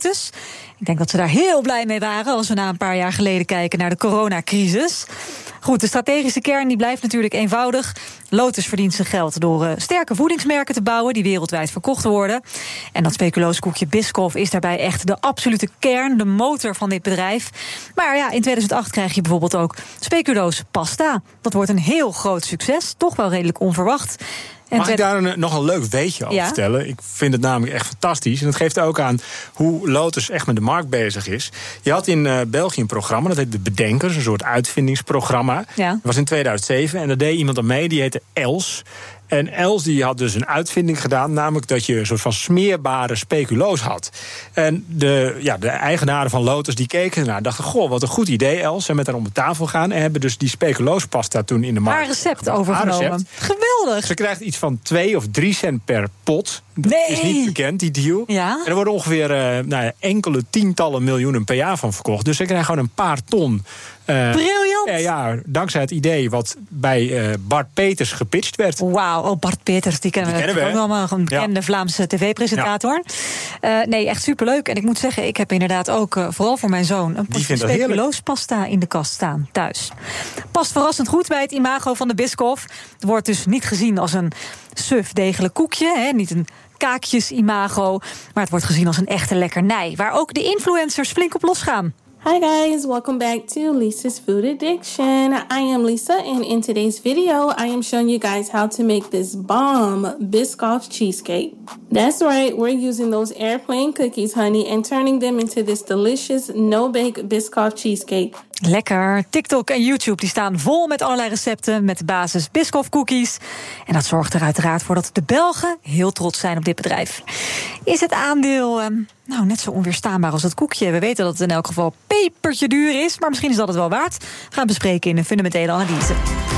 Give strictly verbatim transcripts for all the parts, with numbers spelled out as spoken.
Lotus. Ik denk dat ze daar heel blij mee waren als we na een paar jaar geleden kijken naar de coronacrisis. Goed, de strategische kern die blijft natuurlijk eenvoudig. Lotus verdient zijn geld door uh, sterke voedingsmerken te bouwen die wereldwijd verkocht worden. En dat speculooskoekje Biscoff is daarbij echt de absolute kern, de motor van dit bedrijf. Maar ja, in tweeduizend acht krijg je bijvoorbeeld ook speculoos pasta. Dat wordt een heel groot succes, toch wel redelijk onverwacht. En Mag ik daar een, nog een leuk weetje over ja? vertellen? Ik vind het namelijk echt fantastisch. En dat geeft ook aan hoe Lotus echt met de markt bezig is. Je had in uh, België een programma, dat heet De Bedenkers. Een soort uitvindingsprogramma. Ja. Dat was in tweeduizend zeven. En daar deed iemand aan mee, die heette Els. En Els die had dus een uitvinding gedaan, namelijk dat je een soort van smeerbare speculoos had. En de, ja, de eigenaren van Lotus die keken ernaar, dachten: goh, wat een goed idee, Els. En met haar om de tafel gaan en hebben dus die speculoospasta toen in de markt. Haar recept gebracht. overgenomen. Haar recept. Geweldig. Ze krijgt iets van twee of drie cent per pot. Dat Nee. is niet bekend, die deal. Ja? En er worden ongeveer uh, nou ja, enkele tientallen miljoenen per jaar van verkocht. Dus ze krijgen gewoon een paar ton. Uh, Briljant. Ja, ja, dankzij het idee wat bij uh, Bart Peters gepitcht werd. Wauw, oh Bart Peters, die kennen Die we kennen we, ook wel, een bekende ja. Vlaamse tv-presentator. Ja. Uh, nee, echt superleuk. En ik moet zeggen, ik heb inderdaad ook, uh, vooral voor mijn zoon, een potje speculoospasta in de kast staan, thuis. Past verrassend goed bij het imago van de Biscoff. Het wordt dus niet gezien als een suf degelijk koekje, hè, niet een kaakjes-imago, maar het wordt gezien als een echte lekkernij, waar ook de influencers flink op losgaan. Hi guys, welcome back to Lisa's Food Addiction. I am Lisa, and in today's video, I am showing you guys how to make this bomb Biscoff cheesecake. That's right, we're using those airplane cookies, honey, and turning them into this delicious no-bake Biscoff cheesecake. Lekker. TikTok en YouTube die staan vol met allerlei recepten met de basis Biscoff cookies. En dat zorgt er uiteraard voor dat de Belgen heel trots zijn op dit bedrijf. Is het aandeel uh, nou net zo onweerstaanbaar als het koekje? We weten dat het in elk geval pepertje duur is, maar misschien is dat het wel waard. We gaan het bespreken in een fundamentele analyse.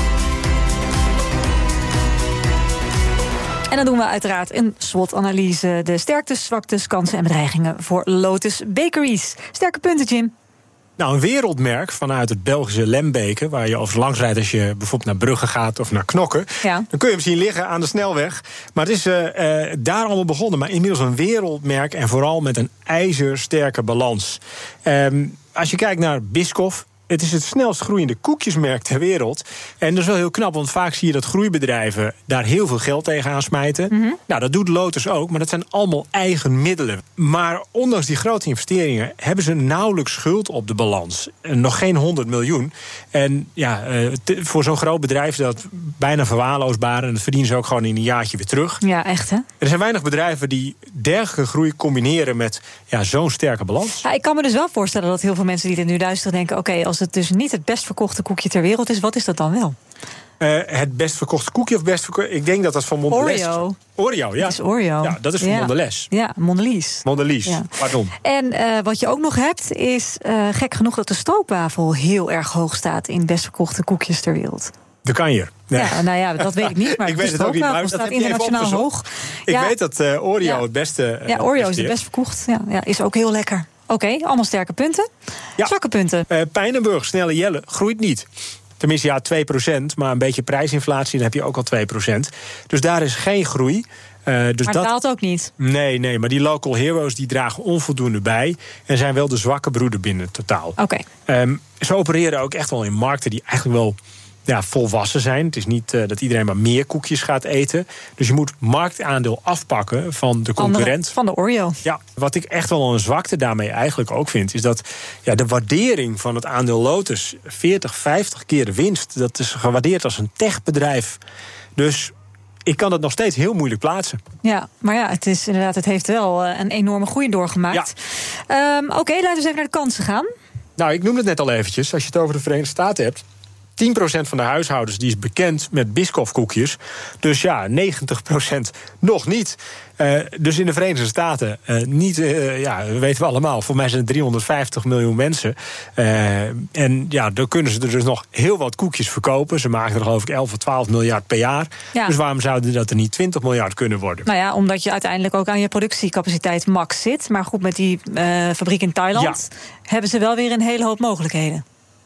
En dan doen we uiteraard een SWOT-analyse. De sterktes, zwaktes, kansen en bedreigingen voor Lotus Bakeries. Sterke punten, Jim. Nou, een wereldmerk vanuit het Belgische Lembeke, waar je over langs rijdt als je bijvoorbeeld naar Brugge gaat of naar Knokke. Ja. Dan kun je hem zien liggen aan de snelweg. Maar het is uh, uh, daar allemaal begonnen. Maar inmiddels een wereldmerk en vooral met een ijzersterke balans. Um, als je kijkt naar Biscoff, het is het snelst groeiende koekjesmerk ter wereld. En dat is wel heel knap, want vaak zie je dat groeibedrijven daar heel veel geld tegenaan smijten. Mm-hmm. Nou, dat doet Lotus ook, maar dat zijn allemaal eigen middelen. Maar ondanks die grote investeringen hebben ze nauwelijks schuld op de balans. En nog geen honderd miljoen. En ja, te, voor zo'n groot bedrijf is dat bijna verwaarloosbaar. En dat verdienen ze ook gewoon in een jaartje weer terug. Ja, echt hè? Er zijn weinig bedrijven die dergelijke groei combineren met ja, zo'n sterke balans. Ja, ik kan me dus wel voorstellen dat heel veel mensen die dit nu luisteren denken: oké, okay, als het dus niet het best verkochte koekje ter wereld is, wat is dat dan wel? Uh, het best verkochte koekje of best verkochte... Ik denk dat dat van Mondelez Oreo. Oreo, ja. Dat is Oreo. Ja, dat is van ja. Mondelez. Ja, Mondelez. Mondelez, ja. pardon. En uh, wat je ook nog hebt, is uh, gek genoeg dat de stroopwafel heel erg hoog staat in best verkochte koekjes ter wereld. De kanjer. Nee. Ja, nou ja, dat weet ik niet, maar ik de weet het ook niet, maar stroopwafel staat internationaal hoog. Ik ja. weet dat uh, Oreo ja. het beste uh, Ja, Oreo is het best verkocht. Ja, ja, is ook heel lekker. Oké, okay, allemaal sterke punten. Ja. Zwakke punten. Uh, Pijnenburg, Snelle Jelle, groeit niet. Tenminste, ja, twee procent, maar een beetje prijsinflatie, dan heb je ook al twee procent. Dus daar is geen groei. Uh, dus maar het dat daalt ook niet. Nee, nee, maar die local heroes die dragen onvoldoende bij en zijn wel de zwakke broeder binnen het totaal. Oké. Okay. Um, ze opereren ook echt wel in markten die eigenlijk wel ja, volwassen zijn. Het is niet uh, dat iedereen maar meer koekjes gaat eten. Dus je moet marktaandeel afpakken van de concurrent. Andere, van de Oreo. Ja, wat ik echt wel een zwakte daarmee eigenlijk ook vind, is dat ja, de waardering van het aandeel Lotus veertig, vijftig keer de winst, dat is gewaardeerd als een techbedrijf. Dus ik kan het nog steeds heel moeilijk plaatsen. Ja, maar ja, het is inderdaad, het heeft wel een enorme groei doorgemaakt. Ja. Um, Oké, okay, laten we eens even naar de kansen gaan. Nou, ik noemde het net al eventjes. Als je het over de Verenigde Staten hebt, tien procent van de huishoudens die is bekend met Biscoff koekjes. Dus ja, negentig procent nog niet. Uh, dus in de Verenigde Staten uh, niet, uh, ja, weten we allemaal. Voor mij zijn het driehonderdvijftig miljoen mensen. Uh, en ja, dan kunnen ze er dus nog heel wat koekjes verkopen. Ze maken er geloof ik elf of twaalf miljard per jaar. Ja. Dus waarom zouden dat er niet twintig miljard kunnen worden? Nou ja, omdat je uiteindelijk ook aan je productiecapaciteit max zit. Maar goed, met die uh, fabriek in Thailand ja. hebben ze wel weer een hele hoop mogelijkheden.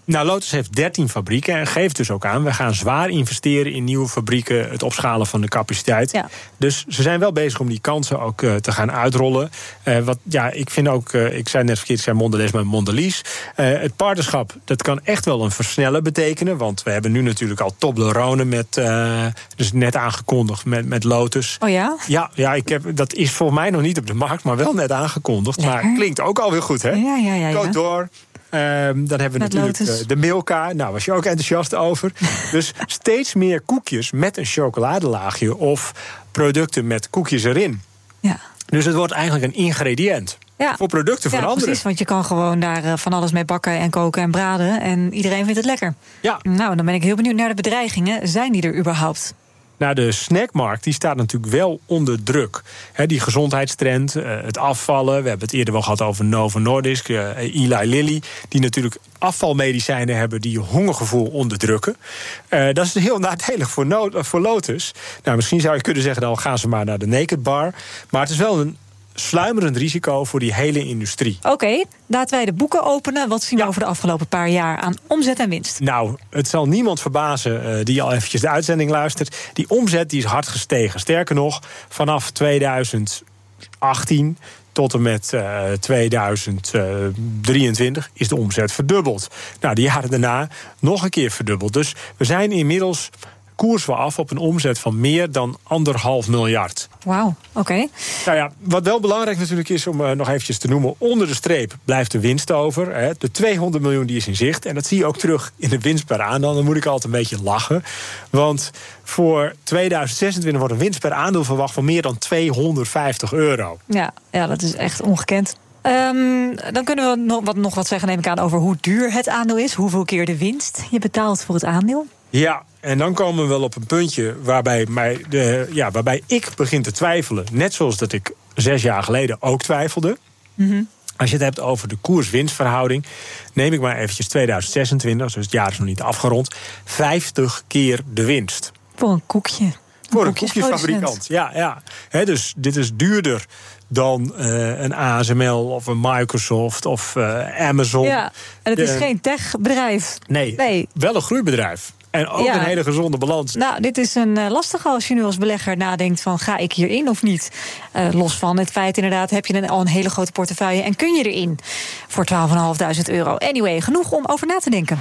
Nou, Lotus heeft dertien fabrieken en geeft dus ook aan... we gaan zwaar investeren in nieuwe fabrieken... het opschalen van de capaciteit. Ja. Dus ze zijn wel bezig om die kansen ook uh, te gaan uitrollen. Uh, wat, ja, ik vind ook, uh, ik zei net verkeerd, ik zei Mondelez, maar Mondelez. Uh, het partnerschap, dat kan echt wel een versnellen betekenen... want we hebben nu natuurlijk al Toblerone met, uh, dus net aangekondigd met, met Lotus. Oh ja? Ja, ja ik heb, dat is volgens mij nog niet op de markt... maar wel net aangekondigd. Lekker. Maar klinkt ook alweer goed, hè? Ja, ja, ja. ja. Go door. Um, dan hebben we met natuurlijk uh, de Milka. Nou, was je ook enthousiast over. Dus steeds meer koekjes met een chocoladelaagje... of producten met koekjes erin. Ja. Dus het wordt eigenlijk een ingrediënt. Ja. Voor producten van ja, anderen. Precies, want je kan gewoon daar uh, van alles mee bakken en koken en braden... en iedereen vindt het lekker. Ja. Nou, dan ben ik heel benieuwd naar de bedreigingen. Zijn die er überhaupt? Nou, de snackmarkt die staat natuurlijk wel onder druk. He, die gezondheidstrend, uh, het afvallen. We hebben het eerder wel gehad over Novo Nordisk, uh, Eli Lilly... die natuurlijk afvalmedicijnen hebben die je hongergevoel onderdrukken. Uh, dat is heel nadelig voor, no- voor Lotus. Nou, misschien zou je kunnen zeggen, dan gaan ze maar naar de Naked Bar. Maar het is wel een sluimerend risico voor die hele industrie. Oké, okay, laten wij de boeken openen. Wat zien we ja. over de afgelopen paar jaar aan omzet en winst? Nou, het zal niemand verbazen uh, die al eventjes de uitzending luistert. Die omzet die is hard gestegen. Sterker nog, vanaf tweeduizend achttien tot en met uh, tweeduizend drieëntwintig is de omzet verdubbeld. Nou, de jaren daarna nog een keer verdubbeld. Dus we zijn inmiddels... koersen we af op een omzet van meer dan anderhalf miljard. Wauw, oké. Okay. Nou ja, wat wel belangrijk natuurlijk is om uh, nog eventjes te noemen... onder de streep blijft de winst over. Hè. De tweehonderd miljoen die is in zicht. En dat zie je ook terug in de winst per aandeel. Dan moet ik altijd een beetje lachen. Want voor tweeduizend zesentwintig wordt een winst per aandeel verwacht... van meer dan tweehonderdvijftig euro. Ja, ja, dat is echt ongekend. Um, dan kunnen we nog wat, nog wat zeggen, neem ik aan, over hoe duur het aandeel is. Hoeveel keer de winst je betaalt voor het aandeel. Ja, en dan komen we wel op een puntje waarbij, mij de, ja, waarbij ik begin te twijfelen. Net zoals dat ik zes jaar geleden ook twijfelde. Mm-hmm. Als je het hebt over de koers-winstverhouding... neem ik maar eventjes tweeduizend zesentwintig, dus het jaar is nog niet afgerond... vijftig keer de winst. Voor een koekje. Een Voor een koekjesfabrikant, ja. ja. He, dus dit is duurder dan uh, een A S M L of een Microsoft of uh, Amazon. Ja, en het is uh, geen techbedrijf. Nee, nee, wel een groeibedrijf. En ook ja. een hele gezonde balans. Nou, dit is een uh, lastige als je nu als belegger nadenkt van... ga ik hierin of niet? Uh, los van het feit inderdaad, heb je een, al een hele grote portefeuille... en kun je erin voor twaalfduizend vijfhonderd euro. Anyway, genoeg om over na te denken.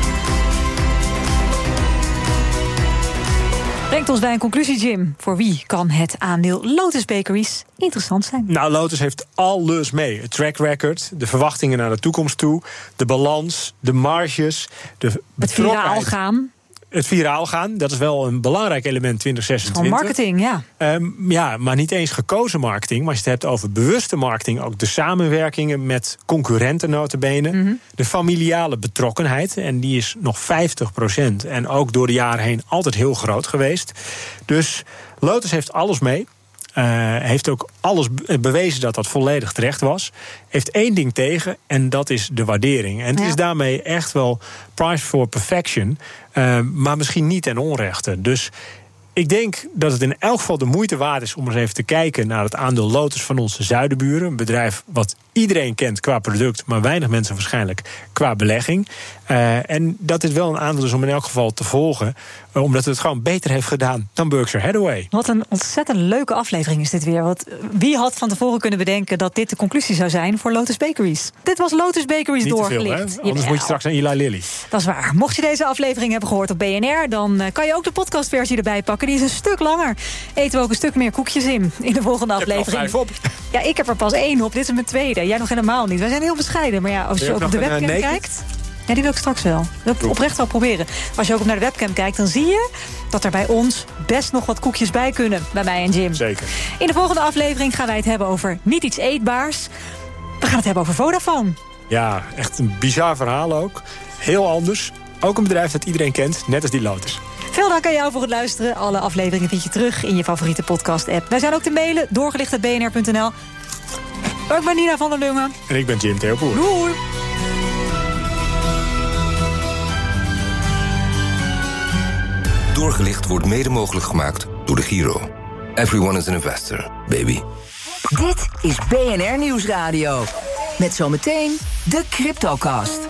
Brengt ons bij een conclusie, Jim. Voor wie kan het aandeel Lotus Bakeries interessant zijn? Nou, Lotus heeft alles mee. Het track record, de verwachtingen naar de toekomst toe... de balans, de marges, de het viraal gaan. Het viraal gaan, dat is wel een belangrijk element twintig zesentwintig. Van marketing, ja. Um, ja, maar niet eens gekozen marketing. Maar als je het hebt over bewuste marketing... ook de samenwerkingen met concurrenten nota bene. Mm-hmm. De familiale betrokkenheid, en die is nog vijftig procent. En ook door de jaren heen altijd heel groot geweest. Dus Lotus heeft alles mee. Uh, heeft ook alles bewezen dat dat volledig terecht was. Heeft één ding tegen, en dat is de waardering. En het ja. is daarmee echt wel price for perfection. Uh, maar misschien niet ten onrechte. Dus ik denk dat het in elk geval de moeite waard is... om eens even te kijken naar het aandeel Lotus van onze zuidenburen. Een bedrijf wat iedereen kent qua product... maar weinig mensen waarschijnlijk qua belegging. Uh, en dat dit wel een aandeel is om in elk geval te volgen... Uh, omdat het gewoon beter heeft gedaan dan Berkshire Hathaway. Wat een ontzettend leuke aflevering is dit weer. Want wie had van tevoren kunnen bedenken dat dit de conclusie zou zijn voor Lotus Bakeries? Dit was Lotus Bakeries Niet doorgelicht. Te veel, Anders moet je straks naar Eli Lilly. Dat is waar. Mocht je deze aflevering hebben gehoord op B N R... dan kan je ook de podcastversie erbij pakken. Die is een stuk langer. Eten we ook een stuk meer koekjes in in de volgende aflevering. Ik heb er al vijf op. Ja, ik heb er pas één op. Dit is mijn tweede. Jij nog helemaal niet. Wij zijn heel bescheiden. Maar ja, als je, je ook op de webcam uh, kijkt... Ja, die wil ik straks wel. Dat wil ik oprecht wel proberen. Als je ook naar de webcam kijkt, dan zie je dat er bij ons best nog wat koekjes bij kunnen. Bij mij en Jim. Zeker. In de volgende aflevering gaan wij het hebben over niet iets eetbaars. We gaan het hebben over Vodafone. Ja, echt een bizar verhaal ook. Heel anders. Ook een bedrijf dat iedereen kent, net als die Lotus. Veel dank aan jou voor het luisteren. Alle afleveringen vind je terug in je favoriete podcast-app. Wij zijn ook te mailen, doorgelicht apenstaartje b n r punt n l. Ik ben Nina van der Lungen. En ik ben Jim Theopoer. Doei! Doorgelicht wordt mede mogelijk gemaakt door de Giro. Everyone is an investor, baby. Dit is B N R Nieuwsradio. Met zometeen de CryptoCast.